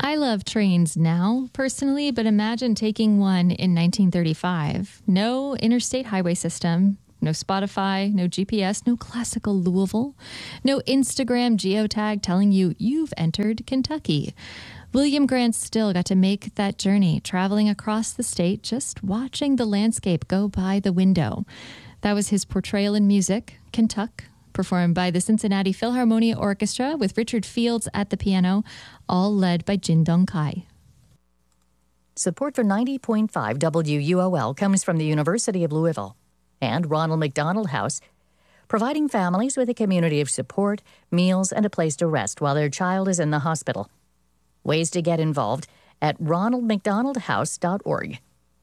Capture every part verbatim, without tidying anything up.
I love trains now, personally, but imagine taking one in nineteen thirty-five. No interstate highway system, no Spotify, no G P S, no classical Louisville, no Instagram geotag telling you you've entered Kentucky. William Grant Still got to make that journey, traveling across the state, just watching the landscape go by the window. That was his portrayal in music, Kentuck, performed by the Cincinnati Philharmonia Orchestra with Richard Fields at the piano, all led by Jin Dong Kai. Support for ninety point five W U O L comes from the University of Louisville and Ronald McDonald House, providing families with a community of support, meals, and a place to rest while their child is in the hospital. Ways to get involved at ronald mcdonald house dot org.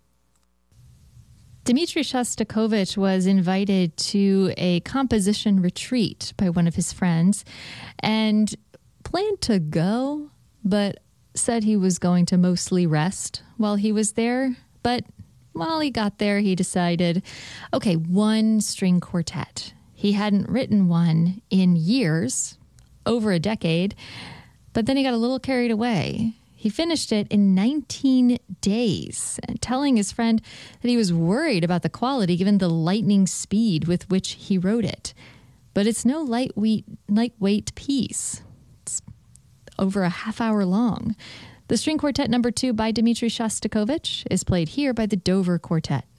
Dmitri Shostakovich was invited to a composition retreat by one of his friends and planned to go, but said he was going to mostly rest while he was there. But while he got there, he decided, okay, one string quartet. He hadn't written one in years, over a decade, but then he got a little carried away. He finished it in nineteen days, telling his friend that he was worried about the quality given the lightning speed with which he wrote it. But it's no lightweight, lightweight piece. It's over a half hour long. The String Quartet number two by Dmitri Shostakovich is played here by the Dover Quartet.